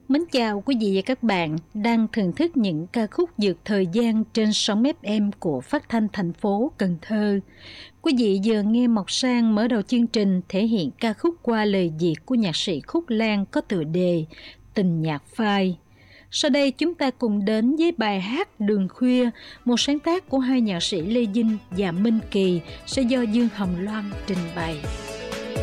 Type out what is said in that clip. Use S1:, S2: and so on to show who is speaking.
S1: Mến chào quý vị và các bạn đang thưởng thức những ca khúc vượt thời gian trên sóng FM của Phát thanh thành phố Cần Thơ. Quý vị vừa nghe Mộc Sang mở đầu chương trình thể hiện ca khúc qua lời Việt của nhạc sĩ Khúc Lan có tựa đề Tình Nhạc Phai. Sau đây chúng ta cùng đến với bài hát Đường Khuya, một sáng tác của hai nhạc sĩ Lê Vinh và Minh Kỳ sẽ do Dương Hồng Loan trình bày.